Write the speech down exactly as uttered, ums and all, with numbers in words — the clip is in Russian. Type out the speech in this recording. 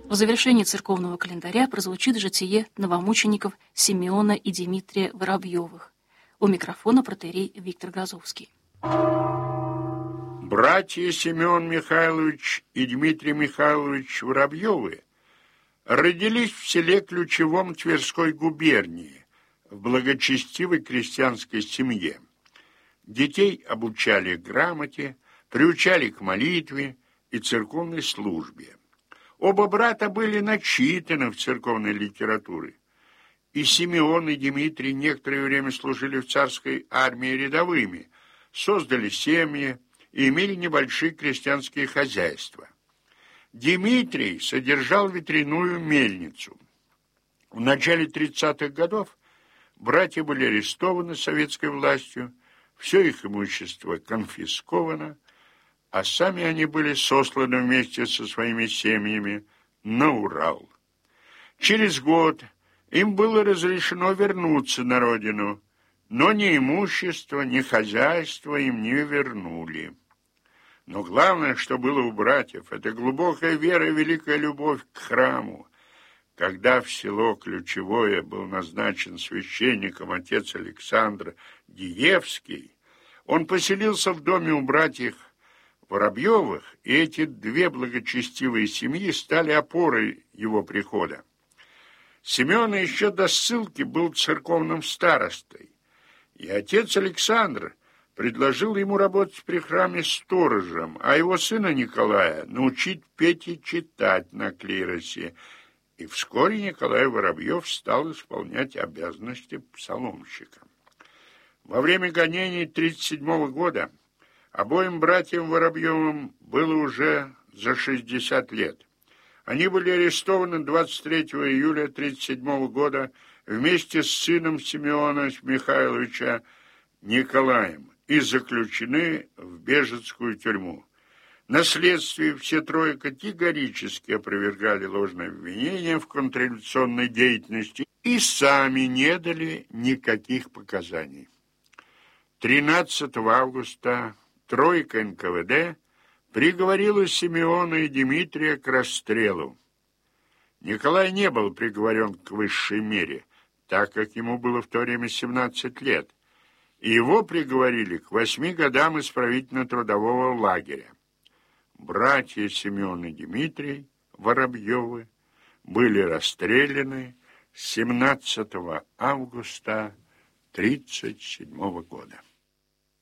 В завершении церковного календаря прозвучит житие новомучеников Симеона и Дмитрия Воробьевых. У микрофона протоиерей Виктор Грозовский. Братья Симеон Михайлович и Дмитрий Михайлович Воробьевы родились в селе Ключевом Тверской губернии в благочестивой крестьянской семье. Детей обучали грамоте, приучали к молитве и церковной службе. Оба брата были начитаны в церковной литературе. И Симеон, и Дмитрий некоторое время служили в царской армии рядовыми, создали семьи и имели небольшие крестьянские хозяйства. Дмитрий содержал ветряную мельницу. В начале тридцатых годов братья были арестованы советской властью, все их имущество конфисковано, а сами они были сосланы вместе со своими семьями на Урал. Через год им было разрешено вернуться на родину, но ни имущество, ни хозяйство им не вернули. Но главное, что было у братьев, это глубокая вера и великая любовь к храму. Когда в село Ключевое был назначен священником отец Александр Диевский, он поселился в доме у братьев Воробьевых, и эти две благочестивые семьи стали опорой его прихода. Симеон еще до ссылки был церковным старостой, и отец Александр предложил ему работать при храме сторожем, а его сына Николая научить петь и читать на клиросе. И вскоре Николай Воробьев стал исполнять обязанности псаломщика. Во время гонений тридцать седьмого года обоим братьям Воробьевым было уже за шестьдесят лет. Они были арестованы двадцать третьего июля тридцать седьмого года вместе с сыном Симеона Михайловича Николаем и заключены в Бежецкую тюрьму. На следствии все трое категорически опровергали ложное обвинение в контрреволюционной деятельности и сами не дали никаких показаний. тринадцатого августа тройка эн ка вэ дэ приговорила Симеона и Дмитрия к расстрелу. Николай не был приговорен к высшей мере, так как ему было в то время семнадцать лет, и его приговорили к восьми годам исправительно-трудового лагеря. Братья Симеон и Дмитрий Воробьевы были расстреляны семнадцатого августа тридцать седьмого года.